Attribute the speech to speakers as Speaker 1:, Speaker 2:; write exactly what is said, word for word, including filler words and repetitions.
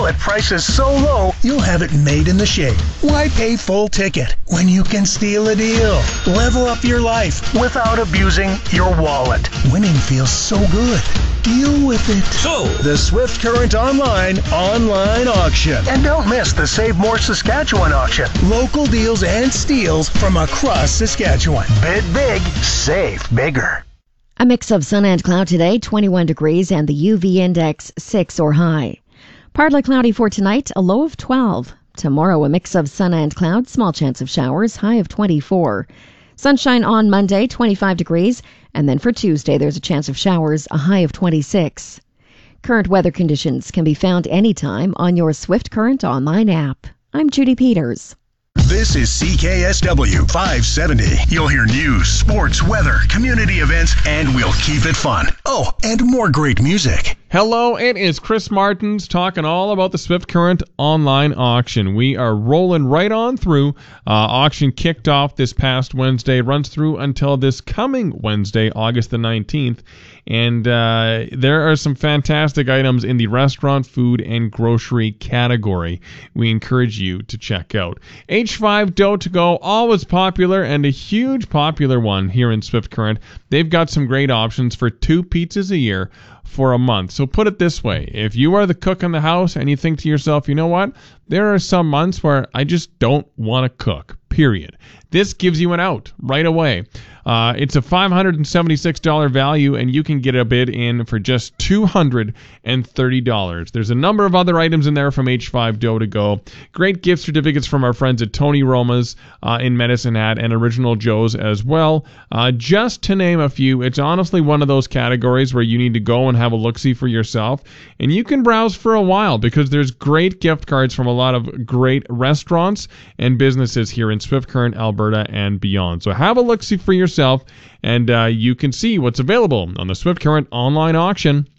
Speaker 1: All at prices so low, you'll have it made in the shade. Why pay full ticket when you can steal a deal? Level up your life without abusing your wallet. Winning feels so good. Deal with it. So, the Swift Current Online online auction. And don't miss the Save More Saskatchewan auction. Local deals and steals from across Saskatchewan. Bid big, save bigger.
Speaker 2: A mix of sun and cloud today, twenty-one degrees, and the U V index six or high. Partly cloudy for tonight, a low of twelve. Tomorrow, a mix of sun and cloud, small chance of showers, high of twenty-four. Sunshine on Monday, twenty-five degrees, and then for Tuesday, there's a chance of showers, a high of twenty-six. Current weather conditions can be found anytime on your Swift Current online app. I'm Judy Peters.
Speaker 1: This is C K S W five seventy. You'll hear news, sports, weather, community events, and we'll keep it fun. Oh, and more great music.
Speaker 3: Hello, it is Chris Martins talking all about the Swift Current online auction. We are rolling right on through. Uh, auction kicked off this past Wednesday, runs through until this coming Wednesday, August the nineteenth. And uh, there are some fantastic items in the restaurant, food, and grocery category we encourage you to check out. H five Dough to Go, always popular, and a huge popular one here in Swift Current. They've got some great options for two pizzas a year for a month. So put it this way, if you are the cook in the house and you think to yourself, you know what, there are some months where I just don't want to cook, period. This gives you an out right away. Uh, it's a five hundred seventy-six dollars value, and you can get a bid in for just two hundred thirty dollars. There's a number of other items in there from H five Dough to Go. Great gift certificates from our friends at Tony Roma's uh, in Medicine Hat and Original Joe's as well. Uh, just to name a few, it's honestly one of those categories where you need to go and have a look-see for yourself. And you can browse for a while because there's great gift cards from a lot of great restaurants and businesses here in Swift Current, Alberta, and beyond. So have a look-see for yourself, and uh, you can see what's available on the Swift Current online auction.